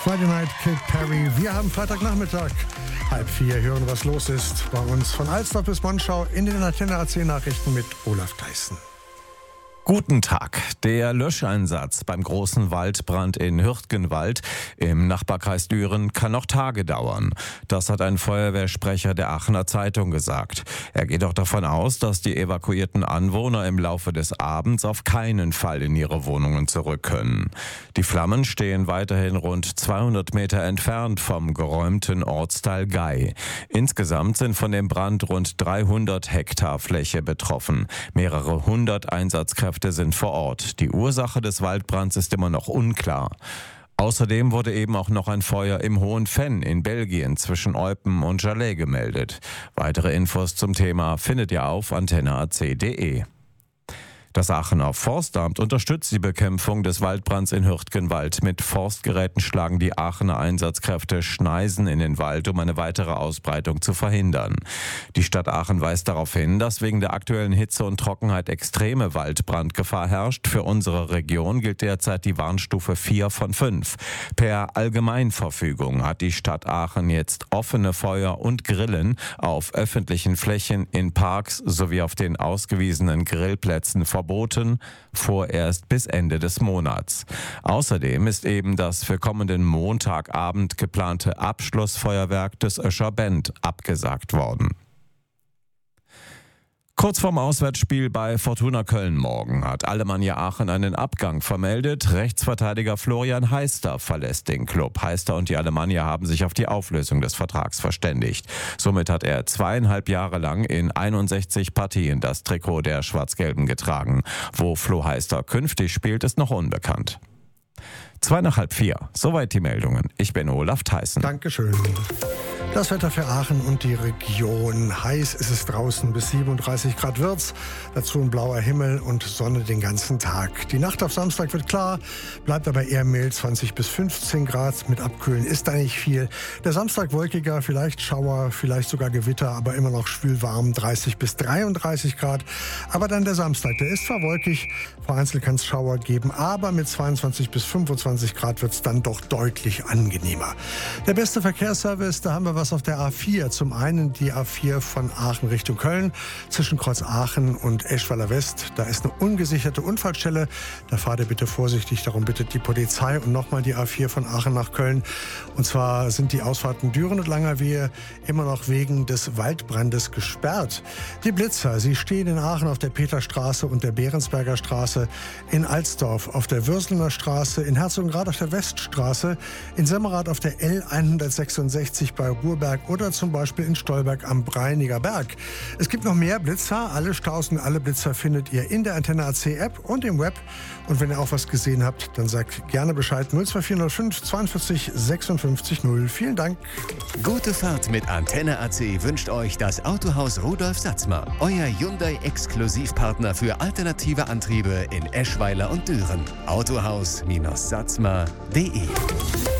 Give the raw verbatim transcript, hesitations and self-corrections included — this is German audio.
Friday Night Kid Perry. Wir haben Freitagnachmittag, halb vier, hören, was los ist bei uns von Alsdorf bis Monschau in den Antenne A C Nachrichten mit Olaf Theissen. Guten Tag. Der Löscheinsatz beim großen Waldbrand in Hürtgenwald im Nachbarkreis Düren kann noch Tage dauern. Das hat ein Feuerwehrsprecher der Aachener Zeitung gesagt. Er geht auch davon aus, dass die evakuierten Anwohner im Laufe des Abends auf keinen Fall in ihre Wohnungen zurück können. Die Flammen stehen weiterhin rund zweihundert Meter entfernt vom geräumten Ortsteil Gei. Insgesamt sind von dem Brand rund dreihundert Hektar Fläche betroffen. Mehrere hundert Einsatzkräfte sind vor Ort. Die Ursache des Waldbrands ist immer noch unklar. Außerdem wurde eben auch noch ein Feuer im Hohen Venn in Belgien zwischen Eupen und Jalais gemeldet. Weitere Infos zum Thema findet ihr auf antenne a c punkt d e. Das Aachener Forstamt unterstützt die Bekämpfung des Waldbrands in Hürtgenwald. Mit Forstgeräten schlagen die Aachener Einsatzkräfte Schneisen in den Wald, um eine weitere Ausbreitung zu verhindern. Die Stadt Aachen weist darauf hin, dass wegen der aktuellen Hitze und Trockenheit extreme Waldbrandgefahr herrscht. Für unsere Region gilt derzeit die Warnstufe vier von fünf. Per Allgemeinverfügung hat die Stadt Aachen jetzt offene Feuer und Grillen auf öffentlichen Flächen, in Parks sowie auf den ausgewiesenen Grillplätzen verboten. verboten, vorerst bis Ende des Monats. Außerdem ist eben das für kommenden Montagabend geplante Abschlussfeuerwerk des Öscher Bend abgesagt worden. Kurz vorm Auswärtsspiel bei Fortuna Köln morgen hat Alemannia Aachen einen Abgang vermeldet. Rechtsverteidiger Florian Heister verlässt den Club. Heister und die Alemannia haben sich auf die Auflösung des Vertrags verständigt. Somit hat er zweieinhalb Jahre lang in einundsechzig Partien das Trikot der Schwarz-Gelben getragen. Wo Flo Heister künftig spielt, ist noch unbekannt. Zwei nach halb vier. Soweit die Meldungen. Ich bin Olaf Theissen. Dankeschön. Das Wetter für Aachen und die Region. Heiß ist es draußen, bis siebenunddreißig Grad wird's. Dazu ein blauer Himmel und Sonne den ganzen Tag. Die Nacht auf Samstag wird klar, bleibt aber eher mild, zwanzig bis fünfzehn Grad. Mit Abkühlen ist da nicht viel. Der Samstag wolkiger, vielleicht Schauer, vielleicht sogar Gewitter, aber immer noch schwül warm, dreißig bis dreiunddreißig Grad. Aber dann der Samstag, der ist zwar wolkig, vereinzelt kann es Schauer geben, aber mit zweiundzwanzig bis fünfundzwanzig Grad wird's dann doch deutlich angenehmer. Der beste Verkehrsservice, da haben wir was auf der A vier. Zum einen die A vier von Aachen Richtung Köln, zwischen Kreuz Aachen und Eschweiler West. Da ist eine ungesicherte Unfallstelle. Da fahrt ihr bitte vorsichtig, darum bittet die Polizei. Und nochmal die A vier von Aachen nach Köln. Und zwar sind die Ausfahrten Düren und Langerwehe immer noch wegen des Waldbrandes gesperrt. Die Blitzer, sie stehen in Aachen auf der Peterstraße und der Behrensberger Straße, in Alsdorf auf der Würselener Straße, in Herzogenrath auf der Weststraße, in Semmerath auf der L hundertsechsundsechzig bei Ruhrberg oder zum Beispiel in Stolberg am Breiniger Berg. Es gibt noch mehr Blitzer. Alle Staus und alle Blitzer findet ihr in der Antenne A C App und im Web. Und wenn ihr auch was gesehen habt, dann sagt gerne Bescheid. null zwei vier null fünf zweiundvierzig sechsundfünfzig null. Vielen Dank. Gute Fahrt mit Antenne A C wünscht euch das Autohaus Rudolf Satzmer. Euer Hyundai-Exklusivpartner für alternative Antriebe in Eschweiler und Düren. autohaus Bindestrich satzmer punkt de